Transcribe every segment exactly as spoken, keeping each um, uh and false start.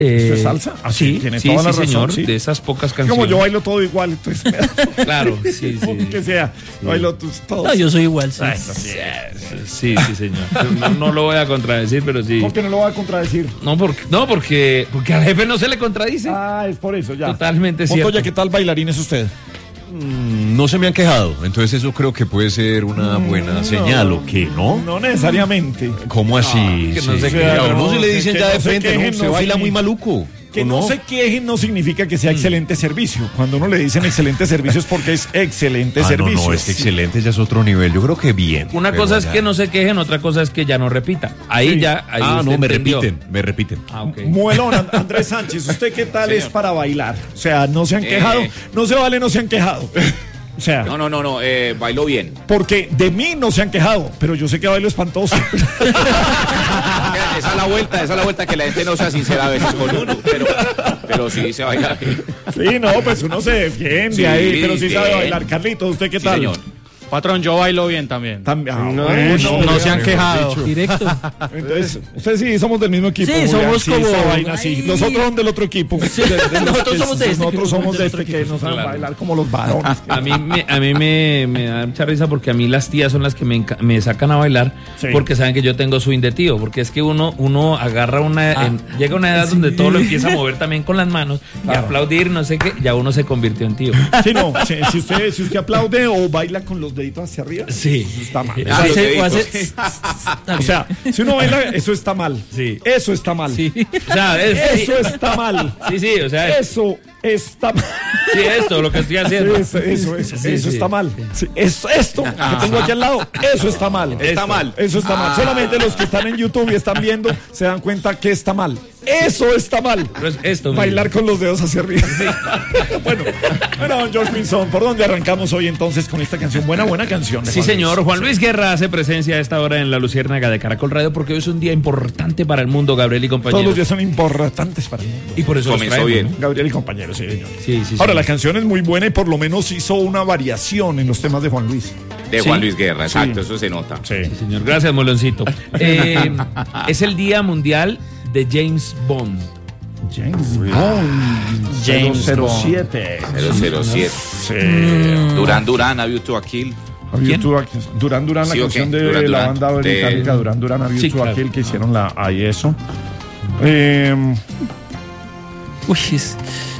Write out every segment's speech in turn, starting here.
¿Esto es salsa? Ah, sí, tiene sí, toda sí, la razón, señor, sí. de esas pocas canciones. Como yo bailo todo igual, entonces. Claro, sí, sí. Que sea, sí. Bailo todos. No, yo soy igual, sí. Ah, eso sí. Sí, sí, señor. No, no lo voy a contradecir, pero sí. ¿Por qué no lo voy a contradecir? No, porque, no, porque, porque al jefe no se le contradice. Ah, es por eso, ya. Totalmente Montoya, cierto. ¿qué tal bailarín es usted? Mm, no se me han quejado, entonces eso creo que puede ser una buena no, señal, ¿o qué, no? No necesariamente. ¿Cómo así? que no Sí. se O sea, quejen, a uno no, se le dicen que ya no de se frente, quejen, no, se no baila significa- muy maluco. Que ¿o no se quejen no significa que sea excelente servicio. Cuando uno le dicen excelente servicio es porque es excelente Ah, servicio. no, no, es que excelente ya es otro nivel. Yo creo que bien. Una pero cosa es ya- que no se quejen, otra cosa es que ya no repita. Ahí Sí. ya. Ahí Ah, usted no, me entendió. repiten, me repiten. Ah, ok. Muelón, And- Andrés Sánchez, ¿usted qué tal es para bailar? O sea, no se han Eh. quejado, no se vale, no se han quejado. O sea, No, no, no, no, eh, bailó bien. porque de mí no se han quejado, pero yo sé que bailo espantoso. Esa es la vuelta, esa es la vuelta, que la gente no sea sincera a veces con uno, pero, pero sí se baila bien. Sí, no, pues uno se defiende Sí, ahí, pero sí bien. sabe bailar. Carlitos, ¿usted qué Sí, tal? señor. Patrón, yo bailo bien también. También. Ah, No, bueno, no, no se han quejado. Directo. Entonces, ustedes sí somos del mismo equipo. Sí, Julián, somos sí, como- esa vaina, sí. Ay. Nosotros somos del otro equipo. De- de los Nosotros que- somos de este, Nosotros que somos de del este otro que equipo. no saben Claro. bailar como los varones. A mí, me, a mí me, me da mucha risa porque a mí las tías son las que me, enca- me sacan a bailar Sí. porque saben que yo tengo swing de tío. Porque es que uno, uno agarra una. Ah. en- llega a una edad donde todo lo empieza a mover también con las manos y Claro. aplaudir, no sé qué, ya uno se convirtió en tío. Sí, no, si, si usted, si usted aplaude o baila con los deditos hacia arriba, Sí. eso está mal. Ah, los Hace- o hace- deditos. O sea, si uno baila, eso está mal. Sí. Eso está mal. Sí. O sea, es, Eso está mal. Sí, sí, o sea, es- Eso está mal. sí, esto, lo que estoy haciendo. Eso, eso, eso, Sí, eso sí. está mal. Sí, eso- esto que tengo aquí al lado, eso está mal. Está mal. Eso está mal. Ah. Solamente los que están en YouTube y están viendo se dan cuenta que está mal. Eso está mal. Pero es esto, Bailar con los dedos hacia arriba. bueno, bueno, don George Pinzón, ¿por dónde arrancamos hoy entonces con esta canción? Buena, buena canción. de Sí, Juan señor. Luis. Juan Luis Guerra hace presencia a esta hora en la Luciérnaga de Caracol Radio porque hoy es un día importante para el mundo, Gabriel y Todos los compañeros. días son importantes para el mundo. Y por eso los Comenzó traemos, bien. ¿no? Gabriel y compañeros, sí, señor. Sí, sí, Ahora, sí. la canción es muy buena y por lo menos hizo una variación en los temas de Juan Luis. De Sí. Juan Luis Guerra, exacto, Sí. eso se nota. Sí. Sí, señor. Gracias, Moloncito. Eh, es el Día Mundial de James Bond. James Bond. James cero Bond. siete. cero cero siete. Sí. Durán Durán, A View to a Kill. Había tú- Durán Durán, la Sí, ok. canción de Durán la Durán. banda De- británica Durán Durán, había Sí, tú claro. aquel que hicieron la ahí eso. Eh, Uy, es-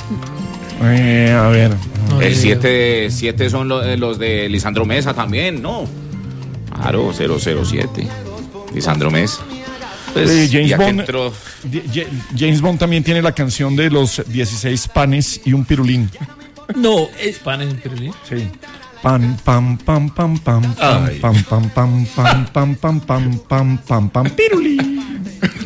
eh, a ver. El siete, siete son lo- eh, los de Lisandro Mesa también, ¿no? Claro, cero cero siete. Lisandro Mesa. Pues, Eh, James ya que Bond- entró- Di- Ja- James Bond también tiene la canción de los dieciséis panes y un pirulín. No, es, Pan en Pirulín. Sí. Pam, pam, pam, pam, pam, pam, Ay. pam, pam, pam, pam, pam, pam, pam, pam, pam, pam, pirulín.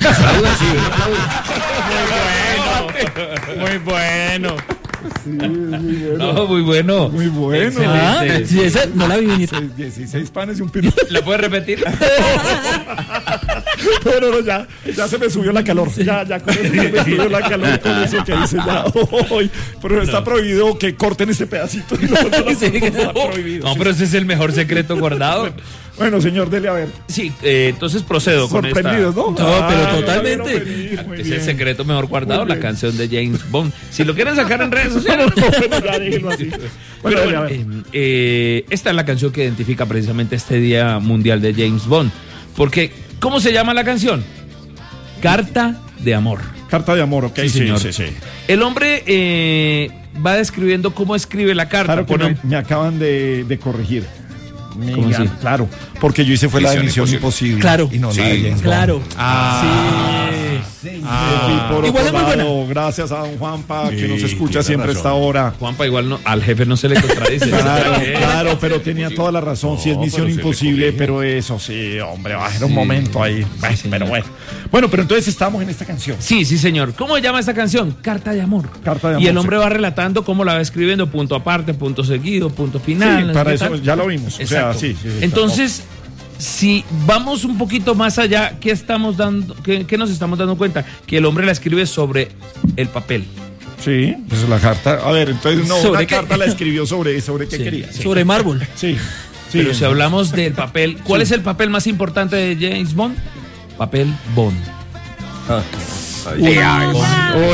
Muy bueno. No, muy bueno. Muy bueno. Excelente. ah, sí, esa no la vi venir. dieciséis panes y un pirulín. ¿La puedes repetir? Pero no, ya, ya se me subió la calor. Ya, ya con eso se me subió la calor con eso que hice ya hoy. Pero está prohibido que corten este pedacito. Y no, no, no, Sí, que está no. prohibido. No, pero ese es el mejor secreto guardado. Bueno, señor, dele a ver. Sí, eh, entonces procedo con esta. Sorprendidos, ¿no? No, pero Ah, totalmente. ya vieron venir, muy Es bien. el secreto mejor guardado, Muy la bien. canción de James Bond. Si lo quieren sacar en redes sociales. No, bueno, ya déjenlo así. Bueno, Pero dele a bueno, ver. eh, eh, esta es la canción que identifica precisamente este Día Mundial de James Bond. Porque, ¿cómo se llama la canción? Carta de amor. Carta de amor, ok. Sí, Sí, señor. sí, sí. El hombre eh, va describiendo cómo escribe la carta. Claro que Pone- me, me acaban de, de corregir. Me ¿Cómo gan- así? Claro, porque yo hice fue la de Misión Misión Imposible. Imposible. Claro. Y no Sí, la de James Bond. Claro. Ah, Sí, por Igual otro es muy buena. lado, gracias a don Juanpa que Sí, nos escucha tiene siempre a razón. esta hora. Juanpa igual no, al jefe no se le contradice. Claro, ¿Eh? claro, pero tenía toda la razón. Sí, es No, Misión pero se le Imposible, corrige. pero eso sí, hombre, va a ser un momento ahí. Bueno, pero bueno. Bueno, pero entonces estamos en esta canción. Sí, sí, señor. ¿Cómo se llama esta canción? Carta de amor. Carta de Y el amor, hombre sí. va relatando cómo la va escribiendo, punto aparte, punto seguido, punto final. Sí, no sé para qué eso tal. ya lo vimos. O sea, Exacto. sí, sí, sí, Entonces, si vamos un poquito más allá, ¿qué estamos dando, qué, qué nos estamos dando cuenta? Que el hombre la escribe sobre el papel. Sí, pues la carta. A ver, entonces no, ¿Sobre una qué? carta la escribió sobre, sobre qué Sí, quería. Sí, Sobre mármol. sí. sí. Pero si hablamos del papel, ¿cuál es el papel más importante de James Bond? Papel Bond. De aves.